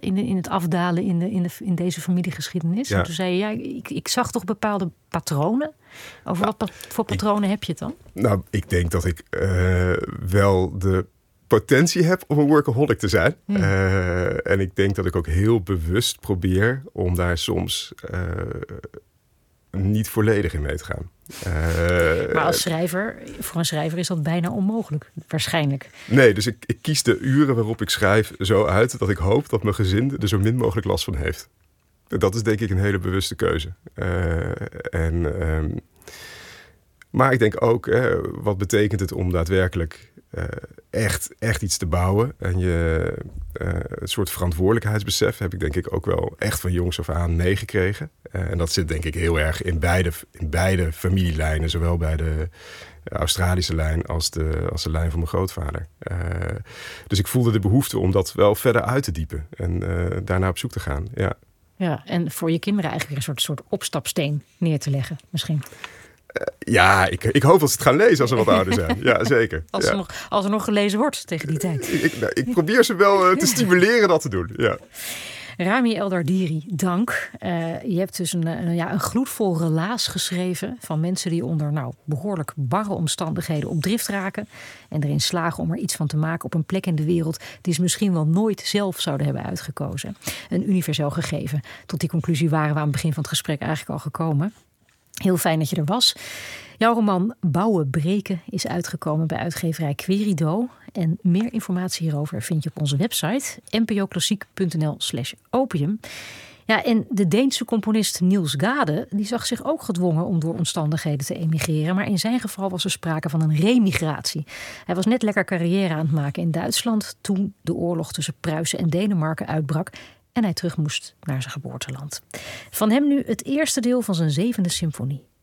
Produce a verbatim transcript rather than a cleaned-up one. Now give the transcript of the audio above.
in, in het afdalen in, de, in, de, in deze familiegeschiedenis. Ja. En toen zei je, ja, ik, ik zag toch bepaalde patronen. Over wat pa- voor patronen ik, heb je het dan? Nou, ik denk dat ik uh, wel de potentie heb om een workaholic te zijn. Hmm. Uh, en ik denk dat ik ook heel bewust probeer om daar soms uh, niet volledig in mee te gaan. Uh, maar als schrijver, voor een schrijver is dat bijna onmogelijk, waarschijnlijk. Nee, dus ik, ik kies de uren waarop ik schrijf zo uit dat ik hoop dat mijn gezin er zo min mogelijk last van heeft. Dat is denk ik een hele bewuste keuze. Uh, en, um, maar ik denk ook, uh, wat betekent het om daadwerkelijk uh, echt, echt iets te bouwen? En je uh, een soort verantwoordelijkheidsbesef heb ik denk ik ook wel echt van jongs af aan meegekregen. Uh, en dat zit denk ik heel erg in beide, in beide familielijnen, zowel bij de Australische lijn als de, als de lijn van mijn grootvader. Uh, dus ik voelde de behoefte om dat wel verder uit te diepen en uh, daarna op zoek te gaan, ja. Ja, en voor je kinderen eigenlijk een soort, soort opstapsteen neer te leggen, misschien. Uh, ja, ik, ik hoop dat ze het gaan lezen als ze wat ouder zijn. Ja, zeker. Als, ja. er nog, als er nog gelezen wordt tegen die tijd. Ik, nou, ik probeer ze wel uh, te stimuleren dat te doen, ja. Rami Eldardiri, dank. Uh, je hebt dus een, een, ja, een gloedvol relaas geschreven van mensen die onder nou, behoorlijk barre omstandigheden op drift raken en erin slagen om er iets van te maken op een plek in de wereld die ze misschien wel nooit zelf zouden hebben uitgekozen. Een universeel gegeven. Tot die conclusie waren we aan het begin van het gesprek eigenlijk al gekomen. Heel fijn dat je er was. Jouw roman Bouwen Breken is uitgekomen bij uitgeverij Querido. En meer informatie hierover vind je op onze website npoklassiek.nl slash opium. Ja, en de Deense componist Niels Gade die zag zich ook gedwongen om door omstandigheden te emigreren. Maar in zijn geval was er sprake van een remigratie. Hij was net lekker carrière aan het maken in Duitsland toen de oorlog tussen Pruisen en Denemarken uitbrak en hij terug moest naar zijn geboorteland. Van hem nu het eerste deel van zijn zevende symfonie.